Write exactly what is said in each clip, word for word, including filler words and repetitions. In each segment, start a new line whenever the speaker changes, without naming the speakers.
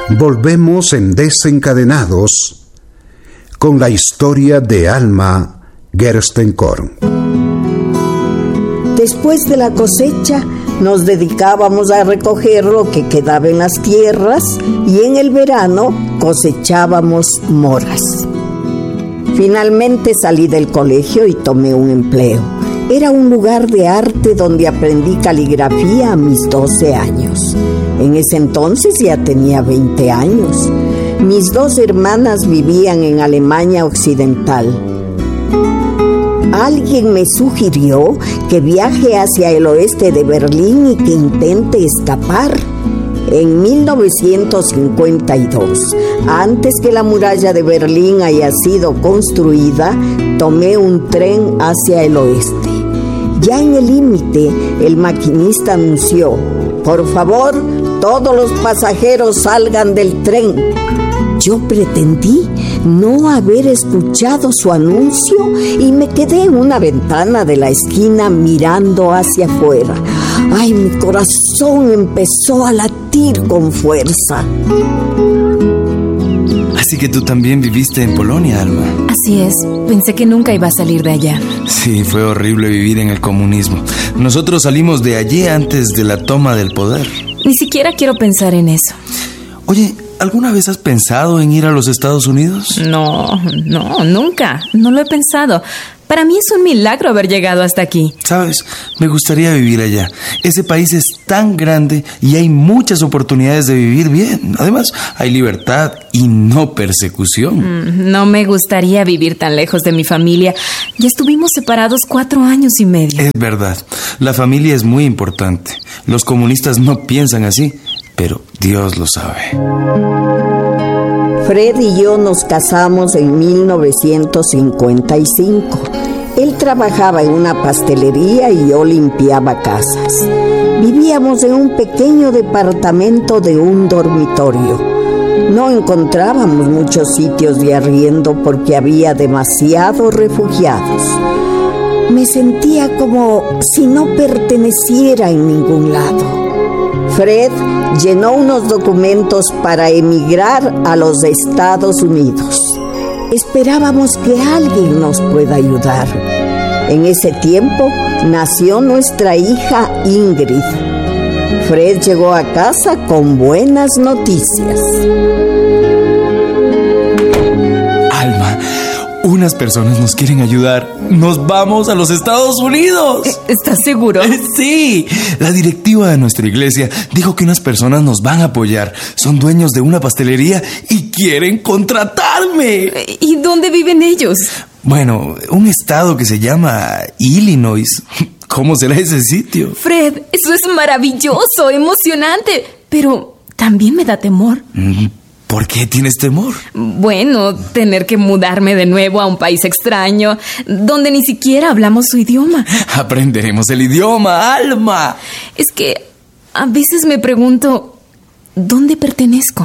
Volvemos en Desencadenados con la historia de Alma Gerstenkorn.
Después de la cosecha, nos dedicábamos a recoger lo que quedaba en las tierras y en el verano cosechábamos moras. Finalmente salí del colegio y tomé un empleo. Era un lugar de arte donde aprendí caligrafía a mis doce años. En ese entonces ya tenía veinte años. Mis dos hermanas vivían en Alemania Occidental. Alguien me sugirió que viaje hacia el oeste de Berlín y que intente escapar. En mil novecientos cincuenta y dos, antes que la muralla de Berlín haya sido construida, tomé un tren hacia el oeste. Ya en el límite, el maquinista anunció: por favor, todos los pasajeros salgan del tren. Yo pretendí no haber escuchado su anuncio y me quedé en una ventana de la esquina mirando hacia afuera. Ay, mi corazón empezó a latir con fuerza.
Así que tú también viviste en Polonia, Alma.
Así es, pensé que nunca iba a salir de allá.
Sí, fue horrible vivir en el comunismo. Nosotros salimos de allí antes de la toma del poder.
Ni siquiera quiero pensar en eso.
Oye, ¿alguna vez has pensado en ir a los Estados Unidos?
No, no, nunca. No lo he pensado. Para mí es un milagro haber llegado hasta aquí.
Sabes, me gustaría vivir allá. Ese país es tan grande y hay muchas oportunidades de vivir bien. Además, hay libertad y no persecución.
Mm, no me gustaría vivir tan lejos de mi familia. Ya estuvimos separados cuatro años y medio.
Es verdad. La familia es muy importante. Los comunistas no piensan así, pero Dios lo sabe.
Fred y yo nos casamos en mil novecientos cincuenta y cinco. Él trabajaba en una pastelería y yo limpiaba casas. Vivíamos en un pequeño departamento de un dormitorio. No encontrábamos muchos sitios de arriendo porque había demasiados refugiados. Me sentía como si no perteneciera en ningún lado. Fred llenó unos documentos para emigrar a los Estados Unidos. Esperábamos que alguien nos pueda ayudar. En ese tiempo nació nuestra hija Ingrid. Fred llegó a casa con buenas noticias.
Alma, unas personas nos quieren ayudar. ¡Nos vamos a los Estados Unidos!
¿Estás seguro?
Sí, la directiva de nuestra iglesia dijo que unas personas nos van a apoyar. Son dueños de una pastelería y quieren contratarme.
¿Y dónde viven ellos?
Bueno, un estado que se llama Illinois. ¿Cómo será ese sitio?
Fred, eso es maravilloso, emocionante, pero también me da temor.
¿Por qué tienes temor?
Bueno, tener que mudarme de nuevo a un país extraño, donde ni siquiera hablamos su idioma.
Aprenderemos el idioma, Alma.
Es que a veces me pregunto, ¿dónde pertenezco?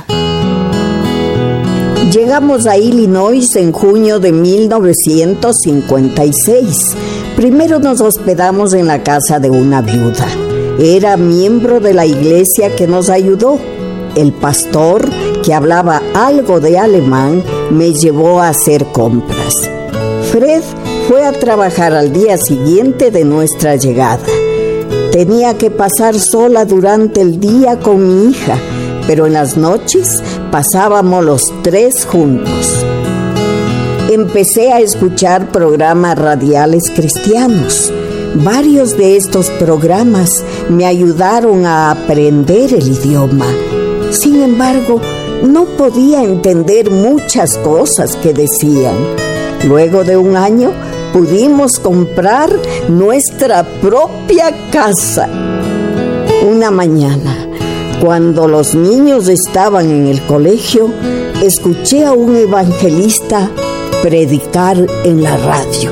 Llegamos a Illinois en junio de mil novecientos cincuenta y seis. Primero nos hospedamos en la casa de una viuda. Era miembro de la iglesia que nos ayudó. El pastor, que hablaba algo de alemán, me llevó a hacer compras. Fred fue a trabajar al día siguiente de nuestra llegada. Tenía que pasar sola durante el día con mi hija, pero en las noches pasábamos los tres juntos. Empecé a escuchar programas radiales cristianos. Varios de estos programas me ayudaron a aprender el idioma. Sin embargo, no podía entender muchas cosas que decían. Luego de un año, pudimos comprar nuestra propia casa. Una mañana, cuando los niños estaban en el colegio, escuché a un evangelista predicar en la radio.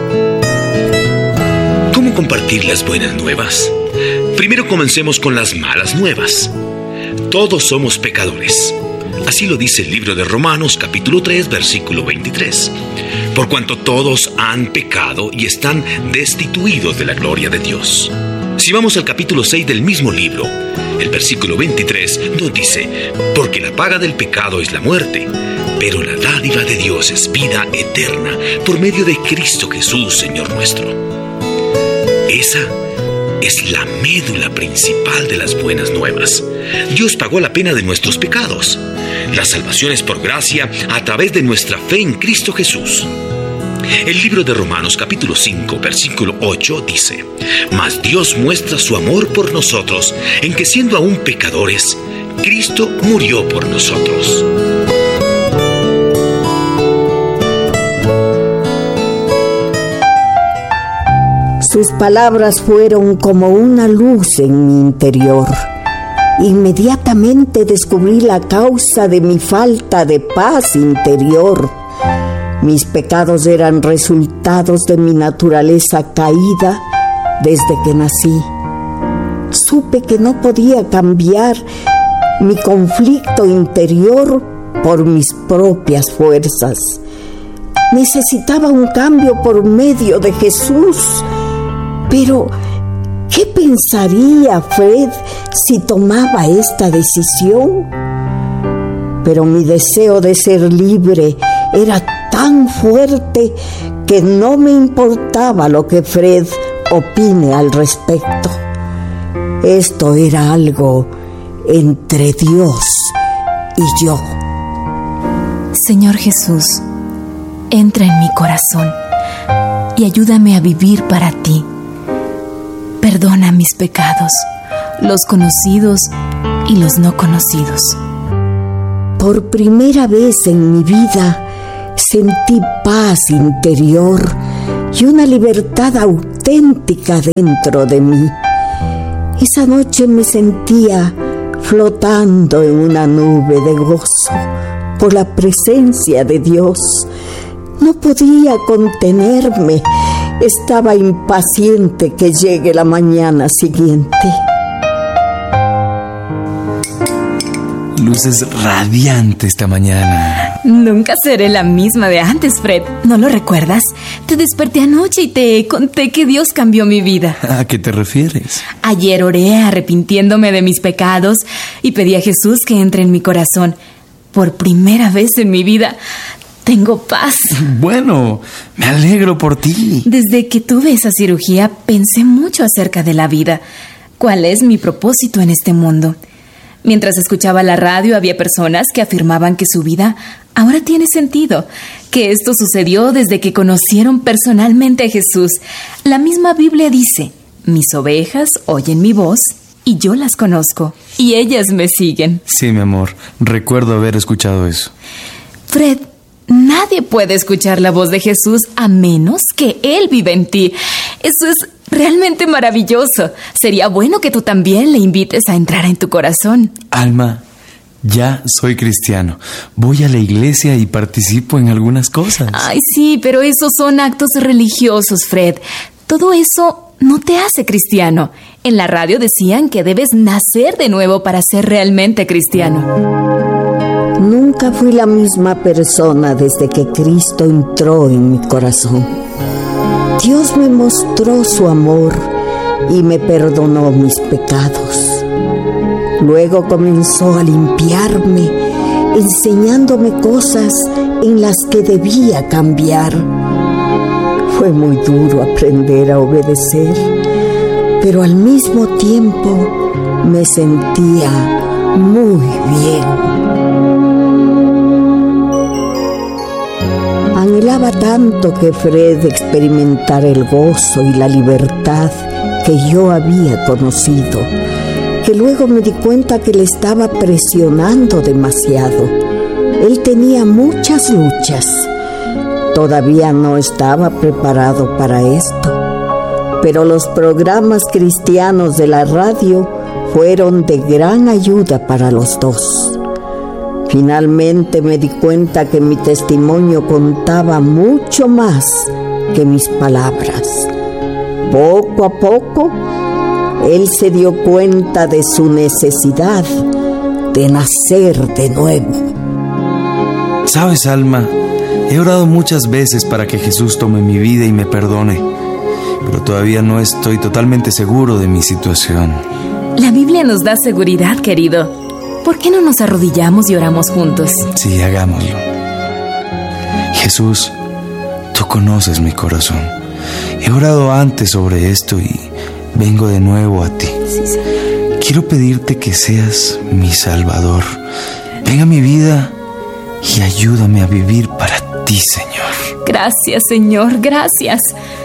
¿Cómo compartir las buenas nuevas? Primero comencemos con las malas nuevas. Todos somos pecadores. Así lo dice el libro de Romanos, capítulo tres, versículo veintitrés. Por cuanto todos han pecado y están destituidos de la gloria de Dios. Si vamos al capítulo seis del mismo libro, el versículo veintitrés nos dice: por porque la paga del pecado es la muerte, pero la dádiva de Dios es vida eterna por medio de Cristo Jesús, Señor nuestro. Esa es la médula principal de las buenas nuevas. Dios pagó la pena de nuestros pecados. La salvación es por gracia a través de nuestra fe en Cristo Jesús. El libro de Romanos capítulo cinco, versículo ocho dice: Mas Dios muestra su amor por nosotros, en que siendo aún pecadores, Cristo murió por nosotros.
Sus palabras fueron como una luz en mi interior. Inmediatamente descubrí la causa de mi falta de paz interior. Mis pecados eran resultados de mi naturaleza caída desde que nací. Supe que no podía cambiar mi conflicto interior por mis propias fuerzas. Necesitaba un cambio por medio de Jesús. Pero, ¿qué pensaría Fred si tomaba esta decisión? Pero mi deseo de ser libre era tan fuerte que no me importaba lo que Fred opine al respecto. Esto era algo entre Dios y yo.
Señor Jesús, entra en mi corazón y ayúdame a vivir para ti. Perdona mis pecados, los conocidos y los no conocidos.
Por primera vez en mi vida sentí paz interior y una libertad auténtica dentro de mí. Esa noche me sentía flotando en una nube de gozo por la presencia de Dios. No podía contenerme. Estaba impaciente que llegue la mañana siguiente.
Luces radiante esta mañana.
Nunca seré la misma de antes, Fred. ¿No lo recuerdas? Te desperté anoche y te conté que Dios cambió mi vida.
¿A qué te refieres?
Ayer oré arrepintiéndome de mis pecados y pedí a Jesús que entre en mi corazón. Por primera vez en mi vida tengo paz.
Bueno, me alegro por ti.
Desde que tuve esa cirugía pensé mucho acerca de la vida. ¿Cuál es mi propósito en este mundo? Mientras escuchaba la radio había personas que afirmaban que su vida ahora tiene sentido, que esto sucedió desde que conocieron personalmente a Jesús. La misma Biblia dice: mis ovejas oyen mi voz y yo las conozco y ellas me siguen.
Sí, mi amor, recuerdo haber escuchado eso.
Fred, nadie puede escuchar la voz de Jesús a menos que Él viva en ti. Eso es realmente maravilloso. Sería bueno que tú también le invites a entrar en tu corazón.
Alma, ya soy cristiano. Voy a la iglesia y participo en algunas cosas.
Ay, sí, pero esos son actos religiosos, Fred. Todo eso no te hace cristiano. En la radio decían que debes nacer de nuevo para ser realmente cristiano.
Nunca fui la misma persona desde que Cristo entró en mi corazón. Dios me mostró su amor y me perdonó mis pecados. Luego comenzó a limpiarme, enseñándome cosas en las que debía cambiar. Fue muy duro aprender a obedecer, pero al mismo tiempo me sentía muy bien. Anhelaba tanto que Fred experimentara el gozo y la libertad que yo había conocido, que luego me di cuenta que le estaba presionando demasiado. Él tenía muchas luchas. Todavía no estaba preparado para esto, pero los programas cristianos de la radio fueron de gran ayuda para los dos. Finalmente me di cuenta que mi testimonio contaba mucho más que mis palabras. Poco a poco, él se dio cuenta de su necesidad de nacer de nuevo.
¿Sabes, Alma? He orado muchas veces para que Jesús tome mi vida y me perdone, pero todavía no estoy totalmente seguro de mi situación.
La Biblia nos da seguridad, querido. ¿por qué no nos arrodillamos y oramos juntos?
Sí, hagámoslo. Jesús, tú conoces mi corazón. He orado antes sobre esto y vengo de nuevo a ti.
Sí, Señor.
Quiero pedirte que seas mi Salvador. Ven a mi vida y ayúdame a vivir para ti, Señor.
Gracias, Señor, gracias.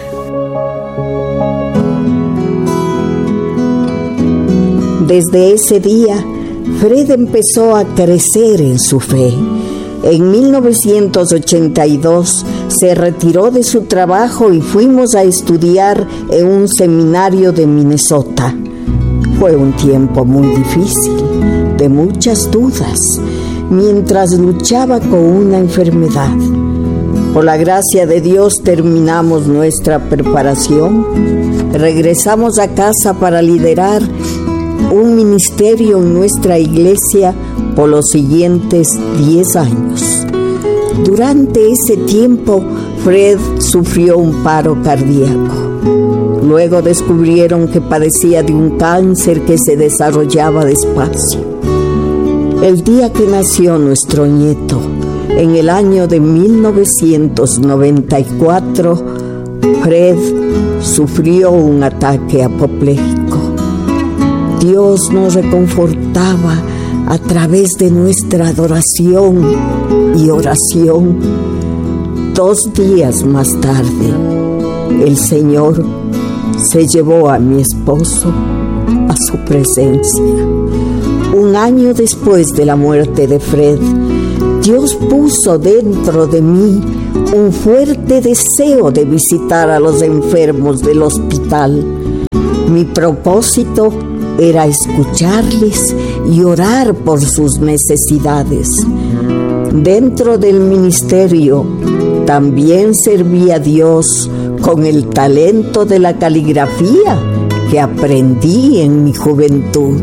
Desde ese día, Fred empezó a crecer en su fe. En mil novecientos ochenta y dos se retiró de su trabajo y fuimos a estudiar en un seminario de Minnesota. Fue un tiempo muy difícil, de muchas dudas, mientras luchaba con una enfermedad. Por la gracia de Dios terminamos nuestra preparación, regresamos a casa para liderar un ministerio en nuestra iglesia por los siguientes diez años. Durante ese tiempo, Fred sufrió un paro cardíaco. Luego descubrieron que padecía de un cáncer que se desarrollaba despacio. El día que nació nuestro nieto, en el año de mil novecientos noventa y cuatro, Fred sufrió un ataque apopléjico. Dios nos reconfortaba a través de nuestra adoración y oración. Dos días más tarde, el Señor se llevó a mi esposo a su presencia. Un año después de la muerte de Fred, Dios puso dentro de mí un fuerte deseo de visitar a los enfermos del hospital. Mi propósito era escucharles y orar por sus necesidades. Dentro del ministerio también servía a Dios con el talento de la caligrafía que aprendí en mi juventud.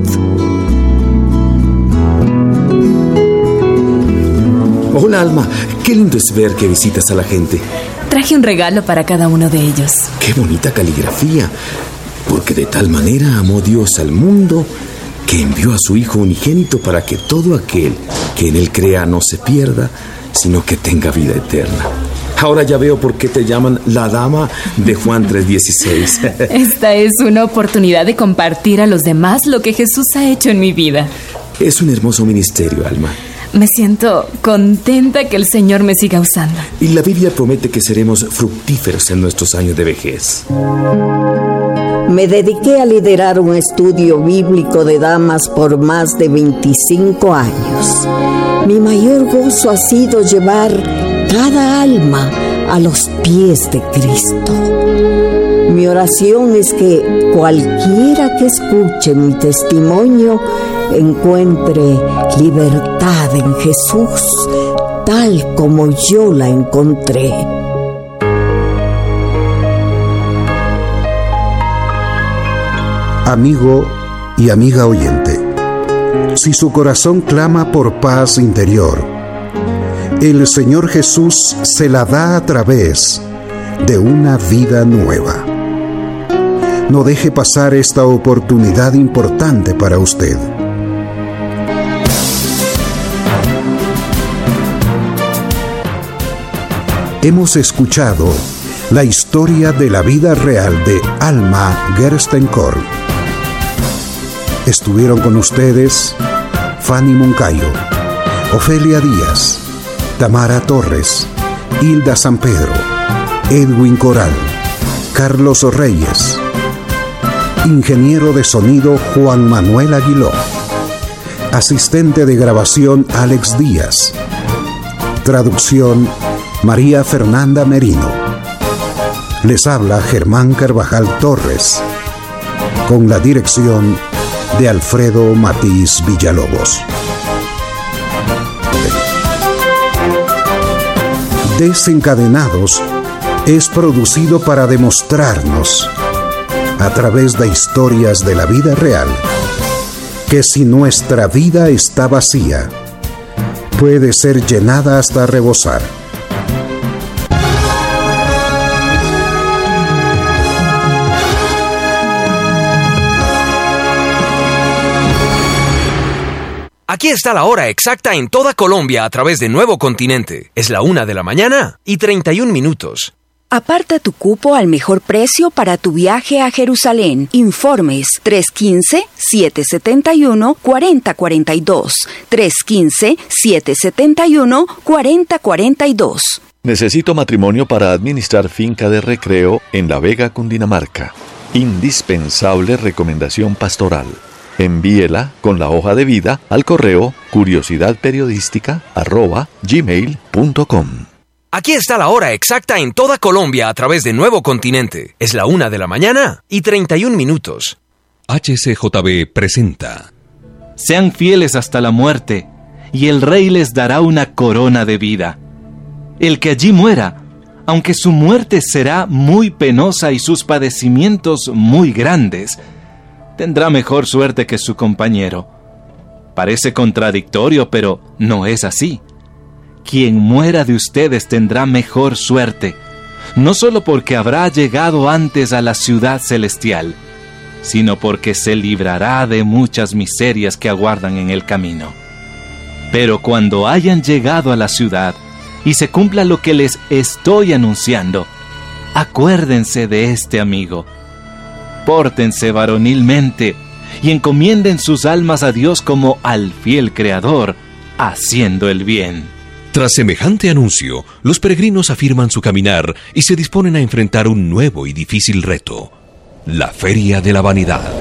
Hola, Alma, qué lindo es ver que visitas a la gente.
Traje un regalo para cada uno de ellos.
Qué bonita caligrafía. Porque de tal manera amó Dios al mundo que envió a su Hijo unigénito para que todo aquel que en él crea no se pierda, sino que tenga vida eterna. Ahora ya veo por qué te llaman la dama de Juan tres dieciséis.
Esta es una oportunidad de compartir a los demás lo que Jesús ha hecho en mi vida.
Es un hermoso ministerio, Alma.
Me siento contenta que el Señor me siga usando.
Y la Biblia promete que seremos fructíferos en nuestros años de vejez.
Me dediqué a liderar un estudio bíblico de damas por más de veinticinco años. Mi mayor gozo ha sido llevar cada alma a los pies de Cristo. Mi oración es que cualquiera que escuche mi testimonio encuentre libertad en Jesús, tal como yo la encontré.
Amigo y amiga oyente, si su corazón clama por paz interior, el Señor Jesús se la da a través de una vida nueva. No deje pasar esta oportunidad importante para usted. Hemos escuchado la historia de la vida real de Alma Gerstenkorn. Estuvieron con ustedes Fanny Moncayo, Ofelia Díaz, Tamara Torres, Hilda San Pedro, Edwin Coral, Carlos Reyes, ingeniero de sonido Juan Manuel Aguiló, asistente de grabación Alex Díaz, traducción María Fernanda Merino. Les habla Germán Carvajal Torres, con la dirección de Alfredo Matiz Villalobos. Desencadenados es producido para demostrarnos, a través de historias de la vida real, que si nuestra vida está vacía, puede ser llenada hasta rebosar.
Aquí está la hora exacta en toda Colombia a través de Nuevo Continente. Es la una de la mañana y treinta y un minutos.
Aparta tu cupo al mejor precio para tu viaje a Jerusalén. Informes tres uno cinco, siete siete uno, cuatro cero cuatro dos. tres uno cinco, siete siete uno, cuatro cero cuatro dos.
Necesito matrimonio para administrar finca de recreo en La Vega, Cundinamarca. Indispensable recomendación pastoral. Envíela con la hoja de vida al correo curiosidadperiodística arroba gmail punto com.
Aquí está la hora exacta en toda Colombia a través de Nuevo Continente. Es la una de la mañana y treinta y un minutos.
H C J B presenta:
Sean fieles hasta la muerte, y el Rey les dará una corona de vida. El que allí muera, aunque su muerte será muy penosa y sus padecimientos muy grandes, tendrá mejor suerte que su compañero. Parece contradictorio, pero no es así. Quien muera de ustedes tendrá mejor suerte, no solo porque habrá llegado antes a la ciudad celestial, sino porque se librará de muchas miserias que aguardan en el camino. Pero cuando hayan llegado a la ciudad y se cumpla lo que les estoy anunciando, acuérdense de este amigo. Pórtense varonilmente y encomienden sus almas a Dios como al fiel Creador, haciendo el bien.
Tras semejante anuncio, los peregrinos afirman su caminar y se disponen a enfrentar un nuevo y difícil reto: la Feria de la Vanidad.